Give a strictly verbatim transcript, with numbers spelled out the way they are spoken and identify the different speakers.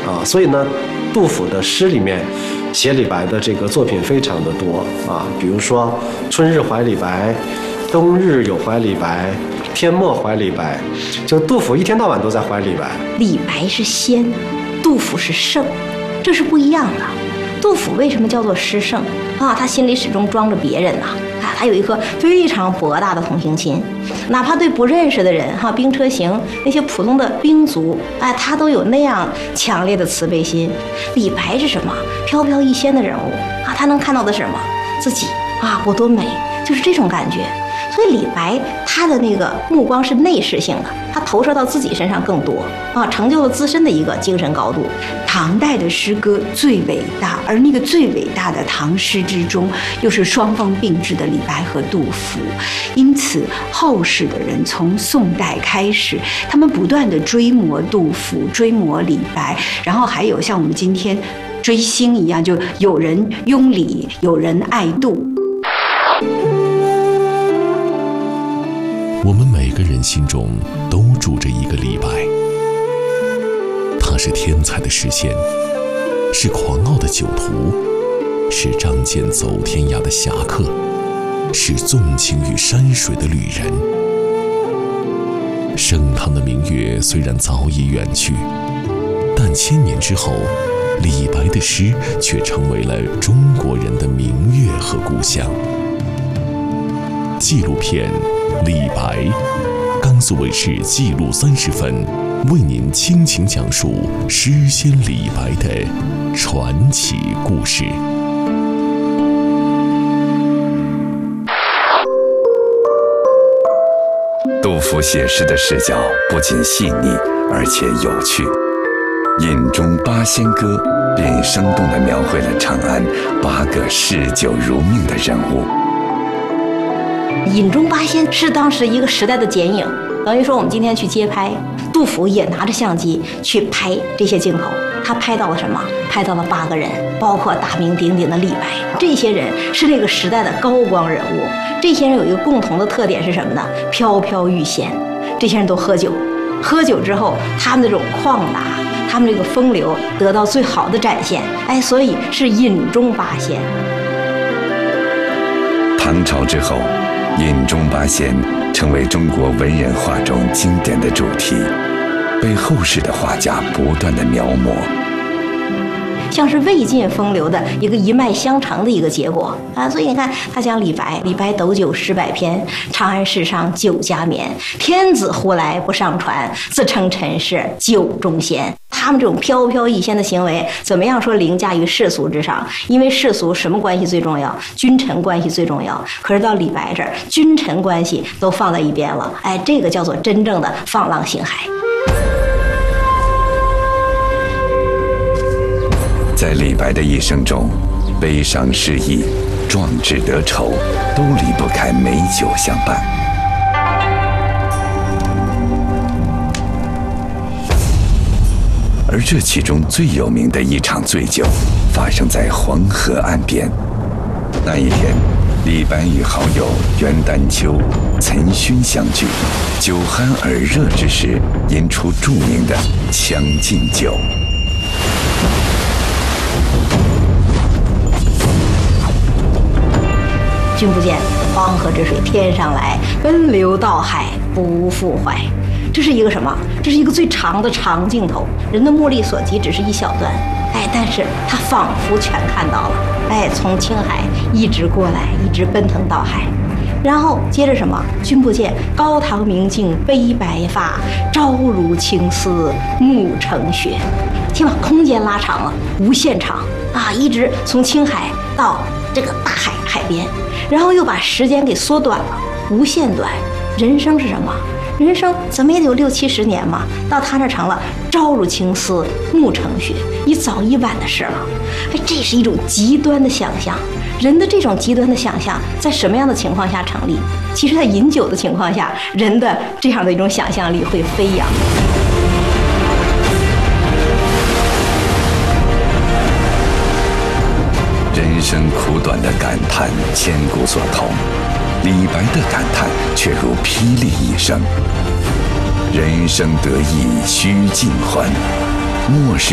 Speaker 1: 啊，所以呢，杜甫的诗里面写李白的这个作品非常的多啊，比如说春日怀李白，冬日有怀李白，天末怀李白，就杜甫一天到晚都在怀李白。
Speaker 2: 李白是仙，杜甫是圣，这是不一样的。杜甫为什么叫做诗圣啊？他心里始终装着别人呐、啊，他有一颗非常博大的同情心，哪怕对不认识的人哈，兵车行那些普通的兵卒，哎，他都有那样强烈的慈悲心。李白是什么？飘飘欲仙的人物啊，他能看到的是什么？自己啊，我多美，就是这种感觉。所以李白他的那个目光是内视性的，他投射到自己身上更多啊，成就了自身的一个精神高度。
Speaker 3: 唐代的诗歌最伟大，而那个最伟大的唐诗之中，又是双方并置的李白和杜甫。因此，后世的人从宋代开始，他们不断的追摹杜甫，追摹李白，然后还有像我们今天追星一样，就有人拥李，有人爱杜。
Speaker 4: 我们每个人心中都住着一个李白，他是天才的诗仙，是狂傲的酒徒，是仗剑走天涯的侠客，是纵情于山水的旅人。盛唐的明月虽然早已远去，但千年之后，李白的诗却成为了中国人的明月和故乡。纪录片李白，甘肃卫视纪录三十分，为您倾情讲述诗仙李白的传奇故事。
Speaker 5: 杜甫写诗的视角不仅细腻，而且有趣。《饮中八仙歌》便生动地描绘了长安八个嗜酒如命的人物。
Speaker 2: 饮中八仙是当时一个时代的剪影，等于说我们今天去街拍，杜甫也拿着相机去拍这些镜头，他拍到了什么？拍到了八个人，包括大名鼎鼎的李白。这些人是那个时代的高光人物。这些人有一个共同的特点是什么呢？飘飘欲仙。这些人都喝酒，喝酒之后，他们那种旷达，他们这个风流得到最好的展现。哎，所以是饮中八仙。
Speaker 5: 唐朝之后，饮中八仙成为中国文人画中经典的主题，被后世的画家不断的描摹，
Speaker 2: 像是魏晋风流的一个一脉相承的一个结果啊！所以你看，他讲李白，李白斗酒诗百篇，长安市上酒家眠，天子呼来不上船，自称臣是酒中仙。他们这种飘飘欲仙的行为，怎么样说凌驾于世俗之上？因为世俗什么关系最重要？君臣关系最重要。可是到李白这儿，君臣关系都放在一边了，哎，这个叫做真正的放浪形骸。
Speaker 5: 在李白的一生中，悲伤失意、壮志得酬，都离不开美酒相伴。而这其中最有名的一场醉酒，发生在黄河岸边。那一天，李白与好友袁丹丘、岑勋相聚，酒酣耳热之时，吟出著名的《将进酒》。
Speaker 2: 君不见黄河之水天上来，奔流到海不复回。这是一个什么？这是一个最长的长镜头，人的目力所及只是一小段，哎，但是他仿佛全看到了，哎，从青海一直过来，一直奔腾到海。然后接着什么？君不见高堂明镜悲白发，朝如青丝暮成雪。听吧，空间拉长了，无限长啊，一直从青海到这个大海海边，然后又把时间给缩短了，无限短。人生是什么？人生怎么也得有六七十年嘛，到他那成了朝如青丝暮成雪，一早一晚的事了。哎，这是一种极端的想象。人的这种极端的想象，在什么样的情况下成立？其实，在饮酒的情况下，人的这样的一种想象力会飞扬。
Speaker 5: 人生苦短的感叹，千古所通。李白的感叹却如霹雳一声：人生得意须尽欢，莫使